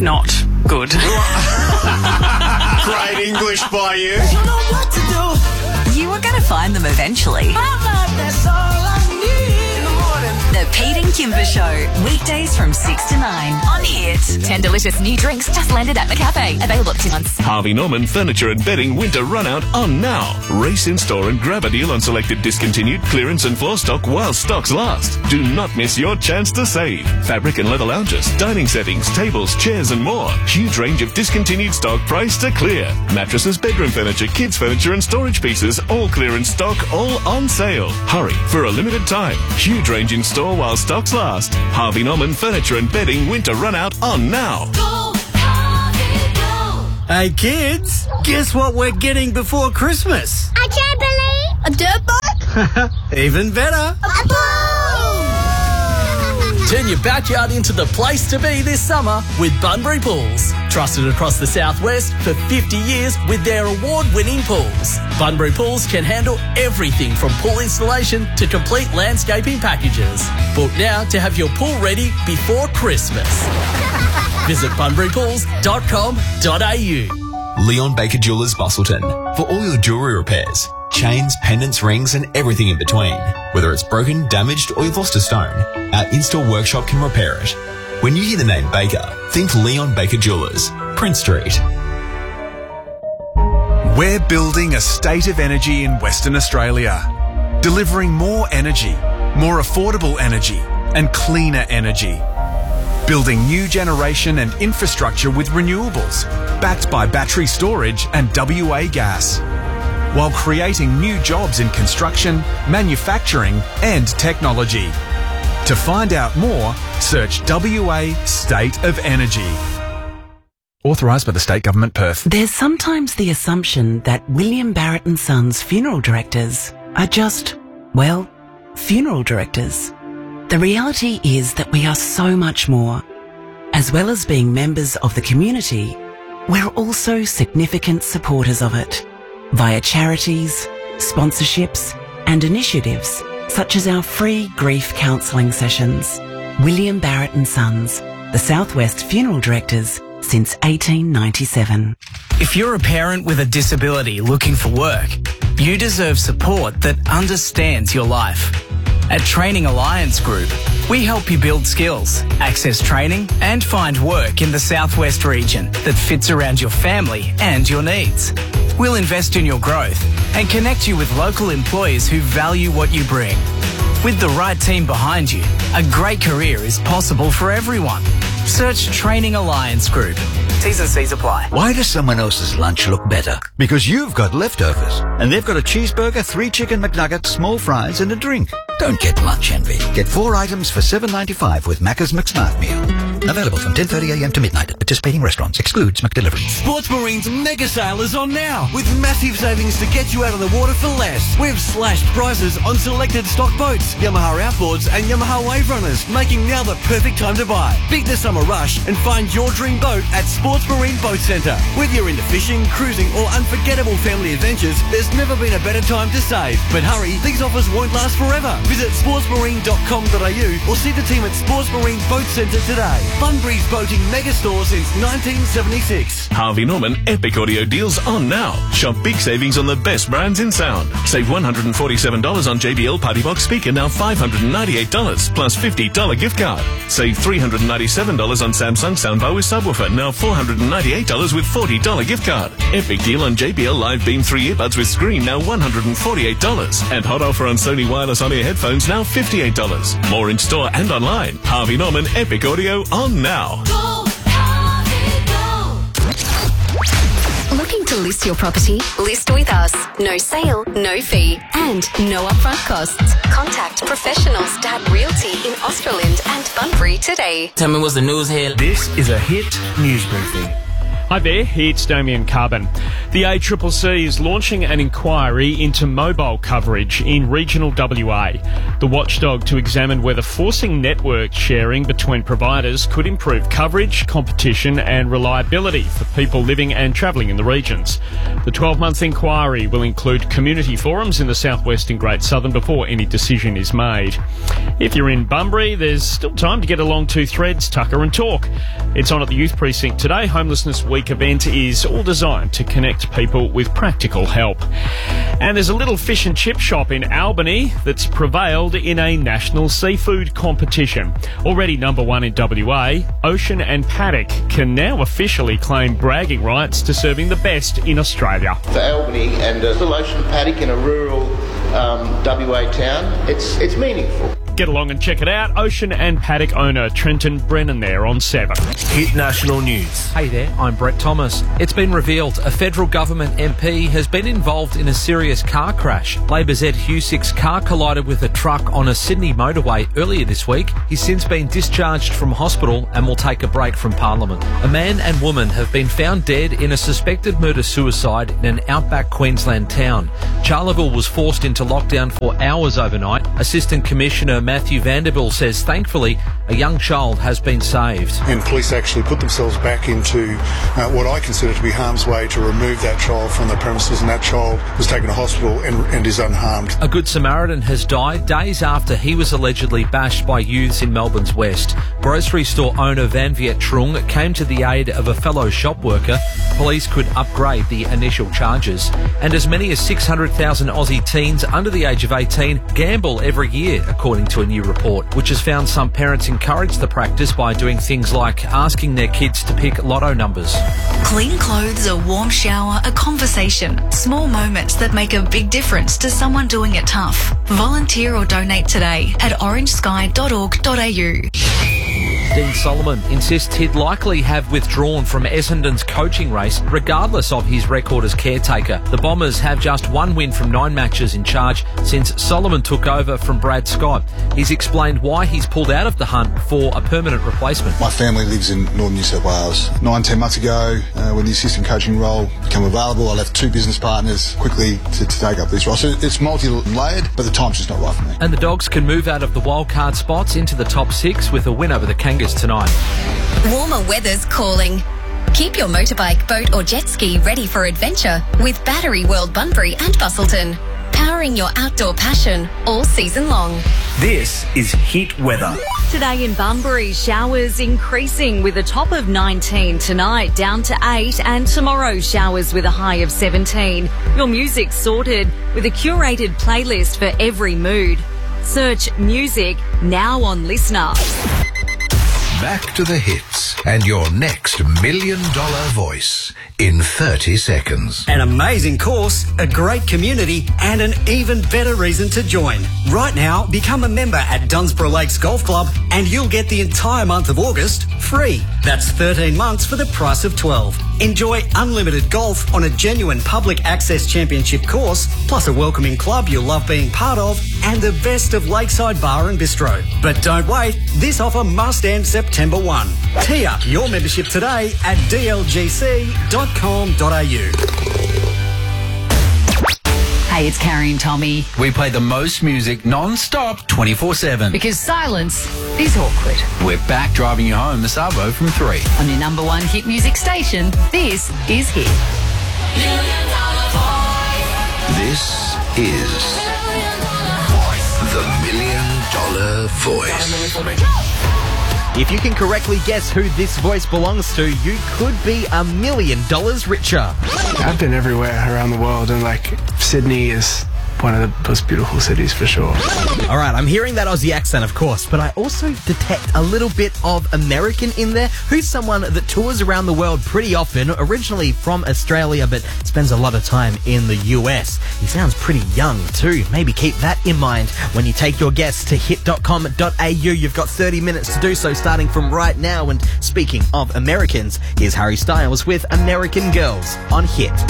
not good. Great English by you. You know what to do. You were going to find them eventually. Mama, that's all I need in the morning. The Pete and Kimber Show, weekdays from 6 to 9 on Hit. 10 delicious new drinks just landed at McCafe. Available up to months. Harvey Norman Furniture and Bedding Winter Run Out on now. Race in store and grab a deal on selected discontinued clearance and floor stock while stocks last. Do not miss your chance to save. Fabric and leather lounges, dining settings, tables, chairs and more. Huge range of discontinued stock priced to clear. Mattresses, bedroom furniture, kids furniture and storage pieces, all clearance stock, all on sale. Hurry, for a limited time. Huge range in store while stocks last. Harvey Norman Furniture and Bedding Winter Run Out on now. Go, Harvey, go. Hey kids, guess what we're getting before Christmas? A trampoline. A dirt bike. Even better. A pool. Turn your backyard into the place to be this summer with Bunbury Pools. Trusted across the southwest for 50 years with their award-winning pools. Bunbury Pools can handle everything from pool installation to complete landscaping packages. Book now to have your pool ready before Christmas. Visit bunburypools.com.au. Leon Baker Jewelers Bustleton. For all your jewellery repairs, chains, pendants, rings and everything in between. Whether it's broken, damaged or you've lost a stone, our in-store workshop can repair it. When you hear the name Baker, think Leon Baker Jewelers, Prince Street. We're building a state of energy in Western Australia, delivering more energy, more affordable energy and cleaner energy. Building new generation and infrastructure with renewables, backed by battery storage and WA gas, while creating new jobs in construction, manufacturing and technology. To find out more, search WA State of Energy. Authorised by the State Government, Perth. There's sometimes the assumption that William Barrett and Sons funeral directors are just, well, funeral directors. The reality is that we are so much more. As well as being members of the community, we're also significant supporters of it via charities, sponsorships and initiatives such as our free grief counselling sessions. William Barrett and Sons, the Southwest Funeral Directors since 1897. If you're a parent with a disability looking for work, you deserve support that understands your life. At Training Alliance Group, we help you build skills, access training and find work in the Southwest region that fits around your family and your needs. We'll invest in your growth and connect you with local employees who value what you bring. With the right team behind you, a great career is possible for everyone. Search Training Alliance Group. T's and C's apply. Why does someone else's lunch look better? Because you've got leftovers. And they've got a cheeseburger, 3 chicken McNuggets, small fries and a drink. Don't get lunch envy. Get 4 items for $7.95 with Macca's McSmart Meal. Available from 10:30am to midnight at participating restaurants. Excludes McDelivery. Sports Marine's mega sale is on now with massive savings to get you out of the water for less. We've slashed prices on selected stock boats, Yamaha outboards and Yamaha wave runners, making now the perfect time to buy. Beat the summer rush and find your dream boat at Sports Marine Boat Centre. Whether you're into fishing, cruising or unforgettable family adventures, there's never been a better time to save. But hurry, these offers won't last forever. Visit sportsmarine.com.au or see the team at Sports Marine Boat Centre today. Bunbury's boating mega store since 1976. Harvey Norman Epic Audio deals on now. Shop big savings on the best brands in sound. Save $147 on JBL Party Box speaker, now $598 plus $50 gift card. Save $397 on Samsung soundbar with subwoofer, now $498 with $40 gift card. Epic deal on JBL Live Beam 3 earbuds with screen, now $148. And hot offer on Sony wireless on-ear headphones, now $58. More in store and online. Harvey Norman Epic Audio on now. Go, Harvey, go. Looking to list your property? List with us. No sale, no fee, and no upfront costs. Contact professionals Dad Realty in Australind and Bunbury today. Tell me what's the news here. This is a Hit news briefing. Hi there, it's Damien Carbon. The ACCC is launching an inquiry into mobile coverage in regional WA. The watchdog to examine whether forcing network sharing between providers could improve coverage, competition and reliability for people living and travelling in the regions. The 12-month inquiry will include community forums in the southwest and Great Southern before any decision is made. If you're in Bunbury, there's still time to get along to Threads, Tucker and Talk. It's on at the Youth Precinct today. Homelessness Week event is all designed to connect people with practical help. And there's a little fish and chip shop in Albany that's prevailed in a national seafood competition. Already number one in WA, Ocean and Paddock can now officially claim bragging rights to serving the best in Australia. For Albany and a little Ocean Paddock in a rural WA town, it's meaningful. Get along and check it out. Ocean and Paddock owner Trenton Brennan there on 7. Hit National News. Hey there, I'm Brett Thomas. It's been revealed a federal government MP has been involved in a serious car crash. Labor's Ed Husick's car collided with a truck on a Sydney motorway earlier this week. He's since been discharged from hospital and will take a break from Parliament. A man and woman have been found dead in a suspected murder-suicide in an outback Queensland town. Charleville was forced into lockdown for hours overnight. Assistant Commissioner Matthew Vanderbilt says thankfully a young child has been saved. And police actually put themselves back into what I consider to be harm's way to remove that child from the premises, and that child was taken to hospital and is unharmed. A Good Samaritan has died days after he was allegedly bashed by youths in Melbourne's West. Grocery store owner Van Viet Trung came to the aid of a fellow shop worker. Police could upgrade the initial charges. And as many as 600,000 Aussie teens under the age of 18 gamble every year, according to a new report, which has found some parents encourage the practice by doing things like asking their kids to pick lotto numbers. Clean clothes, a warm shower, a conversation. Small moments that make a big difference to someone doing it tough. Volunteer or donate today at orangesky.org.au. Dean Solomon insists he'd likely have withdrawn from Essendon's coaching race regardless of his record as caretaker. The Bombers have just one win from 9 matches in charge since Solomon took over from Brad Scott. He's explained why he's pulled out of the hunt for a permanent replacement. My family lives in northern New South Wales. 9-10 months ago, when the assistant coaching role became available, I left 2 business partners quickly to take up this role. So it's multi-layered, but the time's just not right for me. And the Dogs can move out of the wildcard spots into the top 6 with a win over the Kangas tonight. Warmer weather's calling. Keep your motorbike, boat or jet ski ready for adventure with Battery World Bunbury and Bustleton. Powering your outdoor passion all season long. This is Hit Weather. Today in Bunbury, showers increasing with a top of 19 tonight, down to 8, and tomorrow showers with a high of 17. Your music sorted with a curated playlist for every mood. Search music now on Listener. Back to the hits and your next $1 million voice in 30 seconds. An amazing course, a great community, and an even better reason to join. Right now, become a member at Dunsborough Lakes Golf Club and you'll get the entire month of August free. That's 13 months for the price of 12. Enjoy unlimited golf on a genuine public access championship course, plus a welcoming club you'll love being part of, and the best of Lakeside Bar and Bistro. But don't wait, this offer must end September 1. Tee up your membership today at dlgc.com.au. Hey, it's Carrie and Tommy. We play the most music non-stop 24/7. Because silence is awkward. We're back driving you home this Arvo from 3. On your number one hit music station, this is Hit. This is the $1 million voice. If you can correctly guess who this voice belongs to, you could be $1 million richer. I've been everywhere around the world, and Sydney is one of the most beautiful cities for sure. All right, I'm hearing that Aussie accent, of course, but I also detect a little bit of American in there. Who's someone that tours around the world pretty often, originally from Australia, but spends a lot of time in the US. He sounds pretty young too. Maybe keep that in mind when you take your guess to hit.com.au. You've got 30 minutes to do so, starting from right now. And speaking of Americans, here's Harry Styles with American Girls on Hit.